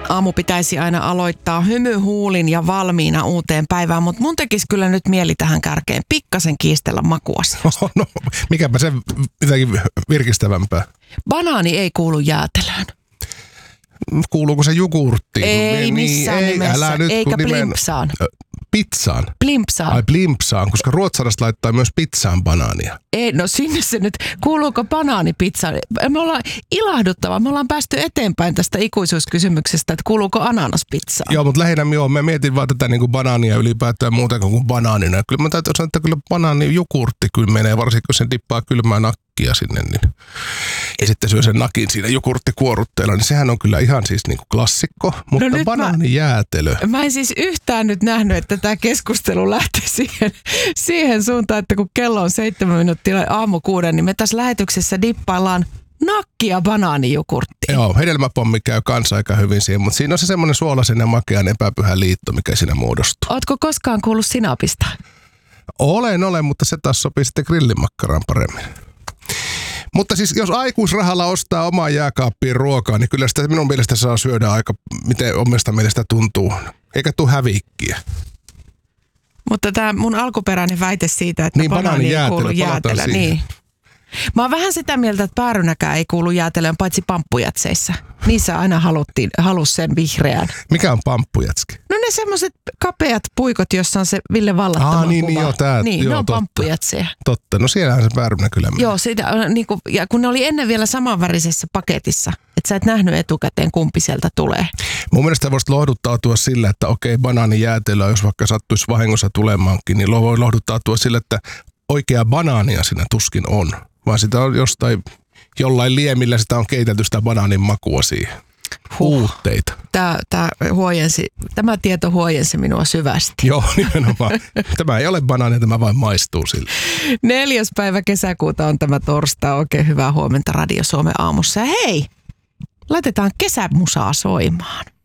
Aamu pitäisi aina aloittaa hymyhuulin ja valmiina uuteen päivään, mutta mun tekisi kyllä nyt mieli tähän kärkeen pikkasen kiistellä makuasioista. No, mikäpä se jotenkin virkistävämpää. Banaani ei kuulu jäätelöön. Kuuluuko se jogurttiin? Ei missään nimessä, älä nyt, eikä blimpsaan. Pizzaan? Blimpsaan. Ai blimpsaan, koska ruotsalaiset laittaa myös pizzaan banaania. Ei, no sinne se nyt. Kuuluuko banaanipizzaan? Me ollaan ilahduttavaa. Me ollaan päästy eteenpäin tästä ikuisuuskysymyksestä, että kuuluuko ananaspizzaan. Joo, mutta lähinnä mä mietin vaan tätä niin kuin banaania ylipäätään muuta kuin banaanina. Kyllä mä täytyy sanoa, että kyllä banaanijogurtti kyllä menee, varsinkin kun sen dippaa kylmää nakkia sinne. Niin. Ja sitten syö sen nakin siinä jogurttikuorutteella, niin sehän on kyllä ihan siis niin kuin klassikko, mutta no banaanijäätelö. Mä en siis yhtään nyt nähnyt, että tämä keskustelu lähti siihen suuntaan, että kun kello on 7 minuuttia aamu 6, niin me tässä lähetyksessä dippaillaan nakkia banaanijogurttiin. Joo, hedelmäpommi käy kanssa aika hyvin siihen, mutta siinä on se semmoinen suolaisen ja makean epäpyhä liitto, mikä siinä muodostuu. Ootko koskaan kuullut sinapista? Olen, mutta se taas sopii sitten grillimakkaraan paremmin. Mutta siis jos aikuisrahalla ostaa omaa jääkaappiin ruokaa, niin kyllä sitä minun mielestä saa syödä aika, miten omasta mielestä tuntuu. Eikä tule hävikkiä. Mutta tämä mun alkuperäinen väite siitä, että niin, banaani ei kuulu jäätelö. Niin. Mä oon vähän sitä mieltä, että päärynäkään ei kuulu jäätelöön, paitsi pamppujätseissä. Niissä aina halus sen vihreän. Mikä on pamppujätski? No ne semmoiset kapeat puikot, jossa on se Ville Vallattama kuva. Niin, ne on pamppujätsejä. Totta, no siellähän se päärynä kyllä menee. Joo, niin kuin, ja kun ne oli ennen vielä samanvärisessä paketissa, että sä et nähnyt etukäteen, kumpi sieltä tulee. Mun mielestä voisi lohduttautua sillä, että okei, banaanijäätelöä, jos vaikka sattuisi vahingossa tulemaankin, niin voi lohduttautua sillä, että oikea banaania siinä tuskin on. Vaan sitä on jollain liemillä sitä on keitelty sitä banaanin makua siihen. Huutteita. Tämä tieto huojensi minua syvästi. Joo, nimenomaan. Tämä ei ole banaania, tämä vain maistuu sille. 4. päivä kesäkuuta on tämä torstai. Oikein hyvää huomenta Radio Suomen aamussa. Ja hei, laitetaan kesämusaa soimaan.